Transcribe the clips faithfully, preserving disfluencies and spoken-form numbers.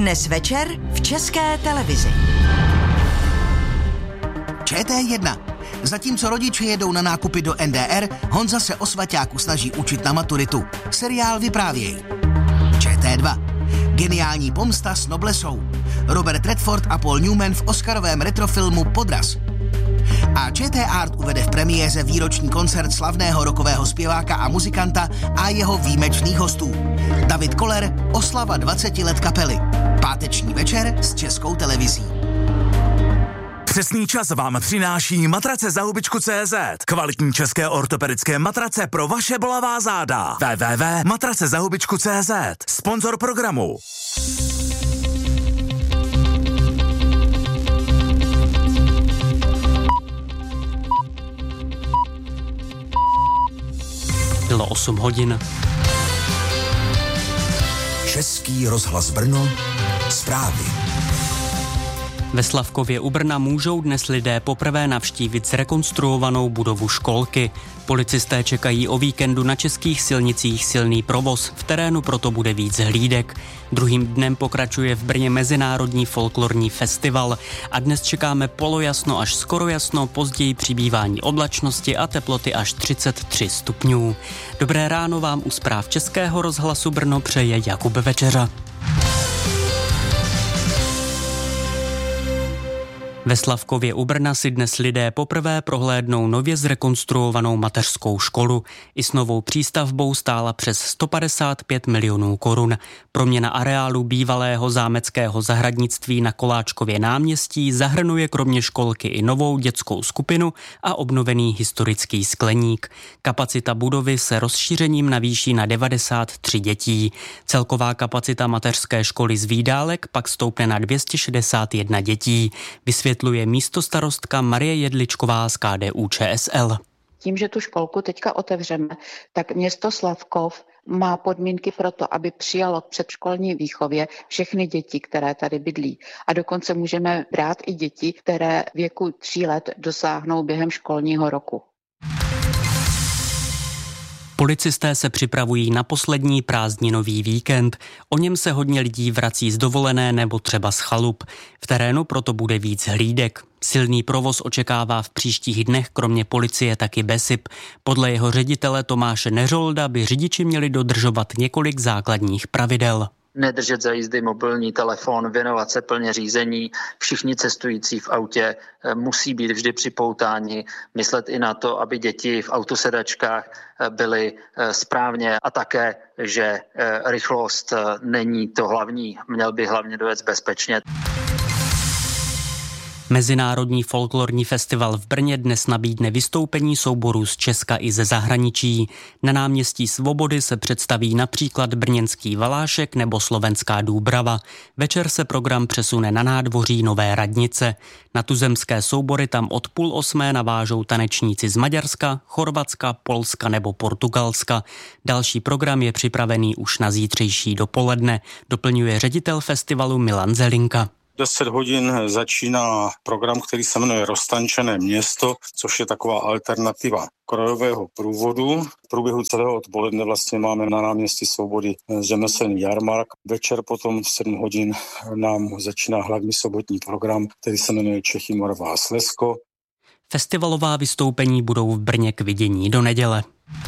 Dnes večer v České televizi. Č T jedna. Zatímco rodiče jedou na nákupy do N D R, Honza se o svaťáku snaží učit na maturitu. Seriál Vyprávěj. Č T dva. Geniální pomsta s noblesou. Robert Redford a Paul Newman v oscarovém retrofilmu Podraz. A Č T Art uvede v premiéře výroční koncert slavného rockového zpěváka a muzikanta a jeho výjimečných hostů. David Koller, oslava dvaceti let kapely. Páteční večer s Českou televizí. Přesný čas vám přináší matrace za hubičku tečka cé zet. Kvalitní české ortopedické matrace pro vaše bolavá záda. w w w tečka matrace za hubičku tečka cé zet. Sponzor programu. Bylo osm hodin. Český rozhlas Brno. Zprávy. Ve Slavkově u Brna můžou dnes lidé poprvé navštívit zrekonstruovanou budovu školky. Policisté čekají o víkendu na českých silnicích silný provoz, v terénu proto bude víc hlídek. Druhým dnem pokračuje v Brně Mezinárodní folklorní festival a dnes čekáme polojasno až skoro jasno, později přibývání oblačnosti a teploty až třicet tři stupňů. Dobré ráno vám u zpráv Českého rozhlasu Brno přeje Jakub Večeřa. Ve Slavkově u Brna si dnes lidé poprvé prohlédnou nově zrekonstruovanou mateřskou školu. I s novou přístavbou stála přes sto padesát pět milionů korun. Proměna areálu bývalého zámeckého zahradnictví na Koláčkově náměstí zahrnuje kromě školky i novou dětskou skupinu a obnovený historický skleník. Kapacita budovy se rozšířením navýší na devadesát tři dětí. Celková kapacita mateřské školy z Vídálek pak stoupne na dvě stě šedesát jedna dětí. Vysvětluje místostarostka Marie Jedličková z K D U Č S L. Tím, že tu školku teďka otevřeme, tak město Slavkov má podmínky pro to, aby přijalo k předškolní výchově všechny děti, které tady bydlí. A dokonce můžeme brát i děti, které věku tří let dosáhnou během školního roku. Policisté se připravují na poslední prázdninový víkend. O něm se hodně lidí vrací z dovolené nebo třeba z chalup. V terénu proto bude víc hlídek. Silný provoz očekává v příštích dnech kromě policie taky BESIP. Podle jeho ředitele Tomáše Neřolda by řidiči měli dodržovat několik základních pravidel. Nedržet za jízdy mobilní telefon, věnovat se plně řízení. Všichni cestující v autě musí být vždy připoutáni, myslet i na to, aby děti v autosedačkách byly správně a také, že rychlost není to hlavní, měl by hlavně dojet bezpečně. Mezinárodní folklorní festival v Brně dnes nabídne vystoupení souborů z Česka i ze zahraničí. Na náměstí Svobody se představí například brněnský Valášek nebo slovenská Dúbrava. Večer se program přesune na nádvoří Nové radnice. Na tuzemské soubory tam od půl osmé navážou tanečníci z Maďarska, Chorvatska, Polska nebo Portugalska. Další program je připravený už na zítřejší dopoledne, doplňuje ředitel festivalu Milan Zelinka. deset hodin začíná program, který se jmenuje Roztančené město, což je taková alternativa krajového průvodu. V průběhu celého odpoledne vlastně máme na náměstí Svobody řemeslný jarmark. Večer potom v sedm hodin nám začíná hlavní sobotní program, který se jmenuje Čechy, Morava a Slezsko. Festivalová vystoupení budou v Brně k vidění do neděle.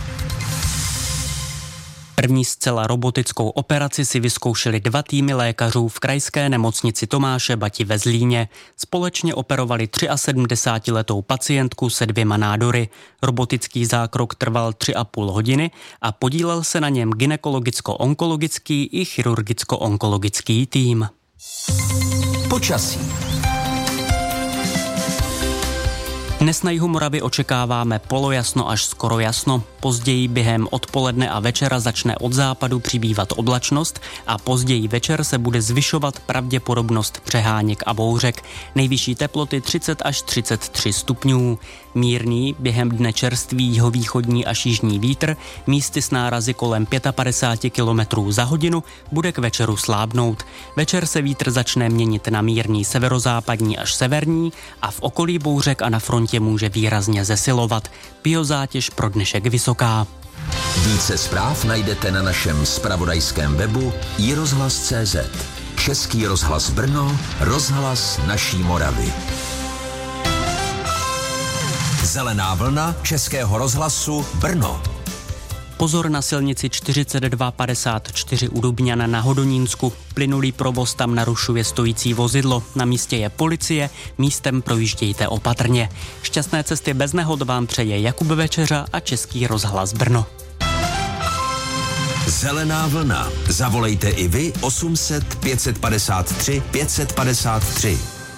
První zcela robotickou operaci si vyzkoušeli dva týmy lékařů v krajské nemocnici Tomáše Bati ve Zlíně. Společně operovali sedmdesátiletou pacientku se dvěma nádory. Robotický zákrok trval tři a půl hodiny a podílel se na něm gynekologicko-onkologický i chirurgicko-onkologický tým. Počasí. Dnes na jihu Moravy očekáváme polojasno až skoro jasno. Později během odpoledne a večera začne od západu přibývat oblačnost a později večer se bude zvyšovat pravděpodobnost přeháněk a bouřek. Nejvyšší teploty třicet až třicet tři stupňů. Mírný, během dne čerstvý jihovýchodní až jižní vítr, místy s nárazy kolem padesát pět kilometrů za hodinu, bude k večeru slábnout. Večer se vítr začne měnit na mírný severozápadní až severní a v okolí bouřek a na frontě může výrazně zesilovat. Biozátěž pro dnešek vysoká. Více zpráv najdete na našem zpravodajském webu i rozhlas tečka cé zet. Český rozhlas Brno, rozhlas naší Moravy. Zelená vlna Českého rozhlasu Brno. Pozor na silnici čtyřicet dva padesát čtyři u Dubňana na Hodonínsku. Plynulý provoz tam narušuje stojící vozidlo. Na místě je policie, místem projíždějte opatrně. Šťastné cesty bez nehod vám přeje Jakub Večeřa a Český rozhlas Brno. Zelená vlna. Zavolejte i vy osm set pět padesát tři pět padesát tři.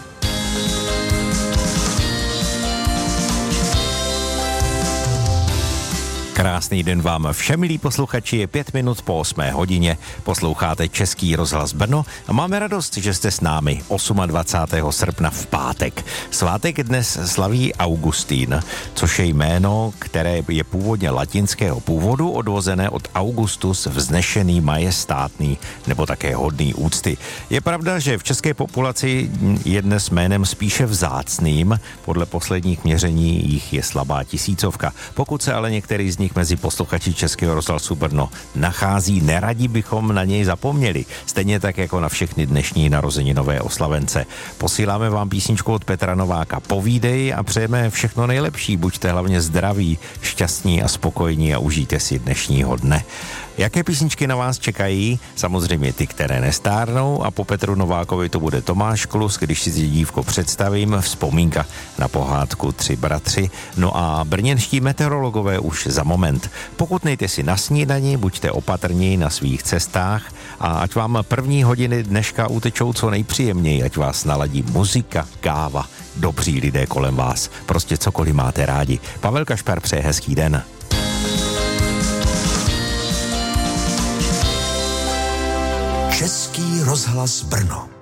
Krásný den vám všem, milí posluchači, je pět minut po osmé hodině. Posloucháte Český rozhlas Brno a máme radost, že jste s námi dvacátého osmého srpna v pátek. Svátek dnes slaví Augustín, což je jméno, které je původně latinského původu, odvozené od Augustus, vznešený, majestátný nebo také hodný úcty. Je pravda, že v české populaci je dnes jménem spíše vzácným, podle posledních měření jich je slabá tisícovka. Pokud se ale některý z nich mezi posluchači Českého rozhlasu Brno nachází, neradi bychom na něj zapomněli. Stejně tak jako na všechny dnešní narozeninové oslavence. Posíláme vám písničku od Petra Nováka Povídej a přejeme všechno nejlepší. Buďte hlavně zdraví, šťastní a spokojní a užijte si dnešního dne. Jaké písničky na vás čekají? Samozřejmě ty, které nestárnou, a po Petru Novákovi to bude Tomáš Klus, když si dívko představím, vzpomínka na pohádku Tři bratři. No a brněnští meteorologové už za moment. Pochutnejte si na snídani, buďte opatrní na svých cestách a ať vám první hodiny dneška utečou co nejpříjemněji, ať vás naladí muzika, káva, dobří lidé kolem vás, prostě cokoliv máte rádi. Pavel Kašpar přeje hezký den. Český rozhlas Brno.